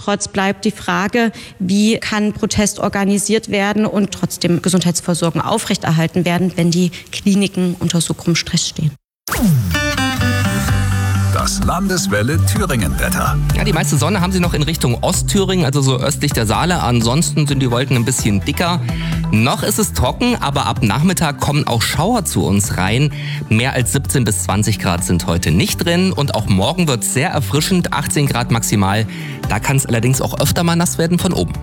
Nichtsdestotrotz bleibt die Frage, wie kann Protest organisiert werden und trotzdem Gesundheitsversorgung aufrechterhalten werden, wenn die Kliniken unter so großem Stress stehen. Das Landeswelle Thüringen-Wetter. Ja, die meiste Sonne haben sie noch in Richtung Ostthüringen, also so östlich der Saale. Ansonsten sind die Wolken ein bisschen dicker. Noch ist es trocken, aber ab Nachmittag kommen auch Schauer zu uns rein. Mehr als 17 bis 20 Grad sind heute nicht drin. Und auch morgen wird es sehr erfrischend, 18 Grad maximal. Da kann es allerdings auch öfter mal nass werden von oben.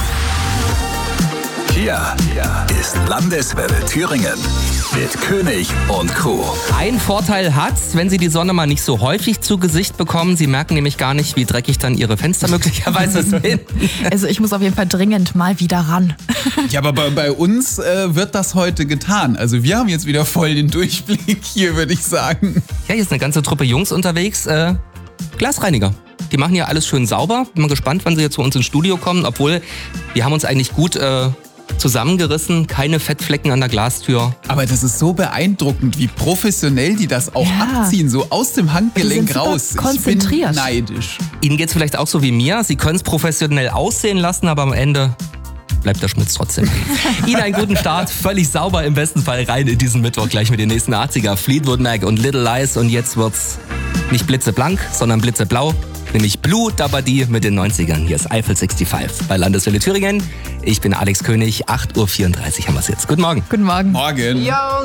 Hier ist Landeswelle Thüringen mit König und Co. Ein Vorteil hat's, wenn Sie die Sonne mal nicht so häufig zu Gesicht bekommen. Sie merken nämlich gar nicht, wie dreckig dann Ihre Fenster möglicherweise sind. Also ich muss auf jeden Fall dringend mal wieder ran. Ja, aber bei uns wird das heute getan. Also wir haben jetzt wieder voll den Durchblick hier, würde ich sagen. Ja, hier ist eine ganze Truppe Jungs unterwegs. Glasreiniger. Die machen ja alles schön sauber. Bin mal gespannt, wann sie jetzt zu uns ins Studio kommen. Obwohl, wir haben uns eigentlich gut zusammengerissen, keine Fettflecken an der Glastür. Aber das ist so beeindruckend, wie professionell die das auch abziehen, so aus dem Handgelenk raus. Konzentriert. Ich bin neidisch. Ihnen geht's vielleicht auch so wie mir. Sie können es professionell aussehen lassen, aber am Ende bleibt der Schmutz trotzdem. Ihnen einen guten Start, völlig sauber im besten Fall rein in diesen Mittwoch gleich mit den nächsten 80er. Fleetwood Mac und Little Lies und jetzt wird's nicht blitzeblank, sondern blitzeblau. Nämlich Blue Dabadi mit den 90ern. Hier ist Eiffel 65 bei Landeswelle Thüringen. Ich bin Alex König, 8.34 Uhr haben wir es jetzt. Guten Morgen. Guten Morgen. Morgen. Yo,